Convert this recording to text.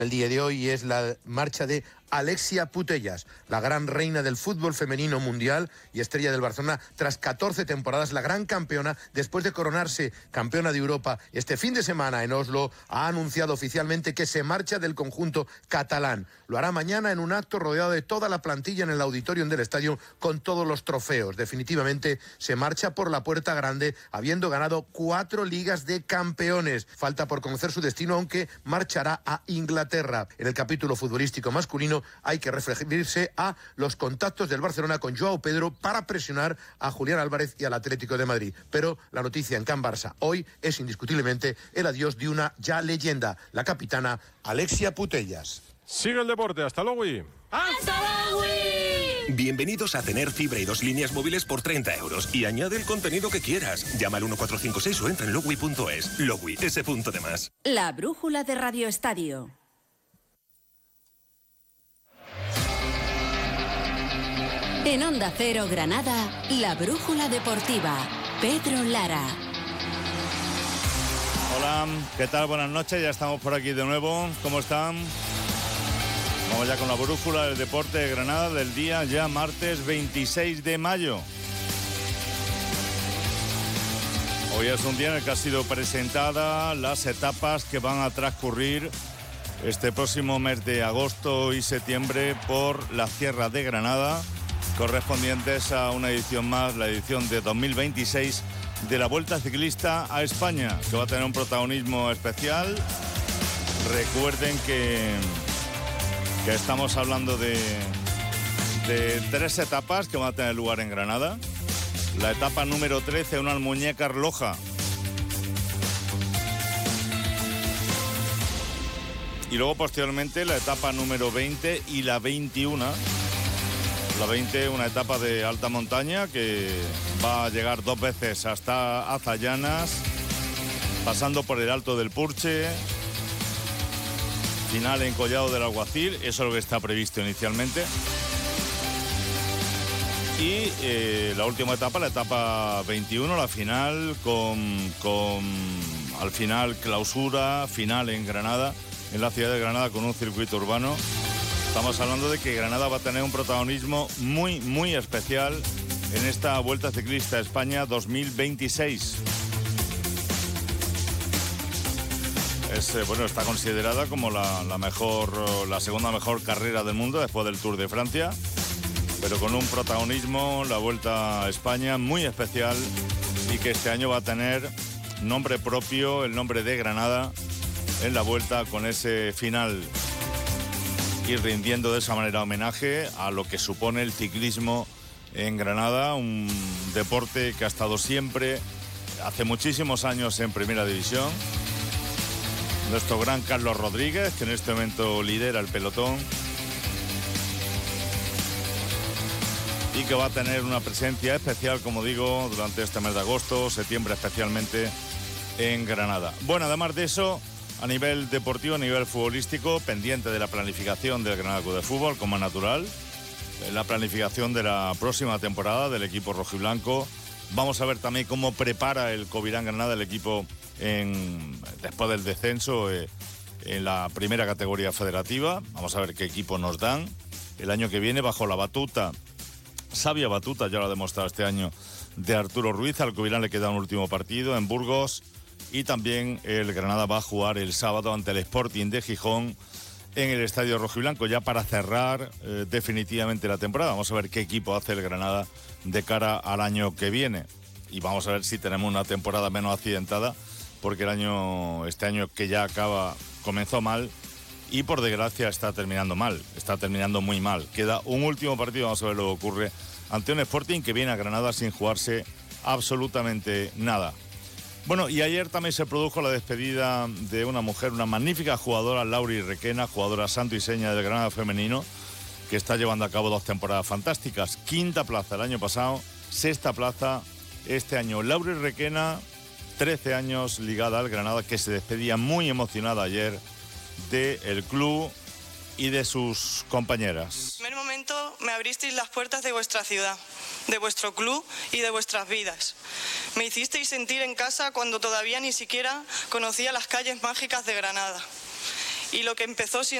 El día de hoy es la marcha de Alexia Putellas, la gran reina del fútbol femenino mundial y estrella del Barcelona, tras 14 temporadas, la gran campeona, después de coronarse campeona de Europa este fin de semana en Oslo, ha anunciado oficialmente que se marcha del conjunto catalán. Lo hará mañana en un acto rodeado de toda la plantilla en el auditorium del estadio con todos los trofeos. Definitivamente se marcha por la puerta grande, habiendo ganado 4 ligas de campeones. Falta por conocer su destino, aunque marchará a Inglaterra. En el capítulo futbolístico masculino hay que referirse a los contactos del Barcelona con Joao Pedro para presionar a Julián Álvarez y al Atlético de Madrid. Pero la noticia en Can Barça hoy es indiscutiblemente el adiós de una ya leyenda, la capitana Alexia Putellas. Sigue el deporte, hasta luego. ¡Hasta luego! Bienvenidos a tener fibra y 2 líneas móviles por 30 euros y añade el contenido que quieras. Llama al 1456 o entra en logui.es. Logui, ese punto de más. La brújula de Radio Estadio. En Onda Cero Granada, la brújula deportiva. Pedro Lara. Hola, ¿qué tal? Buenas noches, ya estamos por aquí de nuevo. ¿Cómo están? Vamos ya con la brújula del deporte de Granada del día ya martes 26 de mayo. Hoy es un día en el que ha sido presentada las etapas que van a transcurrir este próximo mes de agosto y septiembre por la Sierra de Granada, correspondientes a una edición más, la edición de 2026 de la Vuelta Ciclista a España, que va a tener un protagonismo especial. Recuerden que estamos hablando de 3 etapas que van a tener lugar en Granada. La etapa número 13, una Almuñécar Loja. Y luego posteriormente la etapa número 20 y la 21. La 20, una etapa de alta montaña que va a llegar 2 veces hasta Azallanas, pasando por el Alto del Purche, final en Collado del Alguacil, eso es lo que está previsto inicialmente. Y la última etapa, la etapa 21, la final con al final clausura, final en Granada, en la ciudad de Granada con un circuito urbano. Estamos hablando de que Granada va a tener un protagonismo muy, muy especial en esta Vuelta Ciclista a España 2026. Está considerada como la segunda mejor carrera del mundo después del Tour de Francia, pero con un protagonismo, la Vuelta a España, muy especial y que este año va a tener nombre propio, el nombre de Granada en la Vuelta con ese final. Y rindiendo de esa manera homenaje a lo que supone el ciclismo en Granada, un deporte que ha estado siempre, hace muchísimos años en Primera División. Nuestro gran Carlos Rodríguez, que en este momento lidera el pelotón y que va a tener una presencia especial, como digo, durante este mes de agosto, septiembre especialmente en Granada. Bueno, además de eso, a nivel deportivo, a nivel futbolístico, pendiente de la planificación del Granada Club de Fútbol, como es natural, la planificación de la próxima temporada del equipo rojiblanco. Vamos a ver también cómo prepara el Covirán Granada el equipo después del descenso en la primera categoría federativa. Vamos a ver qué equipo nos dan el año que viene bajo la batuta, sabia batuta, ya lo ha demostrado este año, de Arturo Ruiz. Al Covirán le queda un último partido en Burgos. Y también el Granada va a jugar el sábado ante el Sporting de Gijón en el Estadio Rojiblanco, ya para cerrar definitivamente la temporada. Vamos a ver qué equipo hace el Granada de cara al año que viene. Y vamos a ver si tenemos una temporada menos accidentada, porque este año que ya acaba comenzó mal y por desgracia está terminando mal, está terminando muy mal. Queda un último partido, vamos a ver lo que ocurre ante un Sporting que viene a Granada sin jugarse absolutamente nada. Bueno, y ayer también se produjo la despedida de una mujer, una magnífica jugadora, Lauri Requena, jugadora santo y seña del Granada femenino, que está llevando a cabo 2 temporadas fantásticas. 5ª plaza el año pasado, 6ª plaza este año. Lauri Requena, 13 años ligada al Granada, que se despedía muy emocionada ayer del club y de sus compañeras. En primer momento me abristeis las puertas de vuestra ciudad, de vuestro club y de vuestras vidas. Me hicisteis sentir en casa cuando todavía ni siquiera conocía las calles mágicas de Granada. y lo que empezó siendo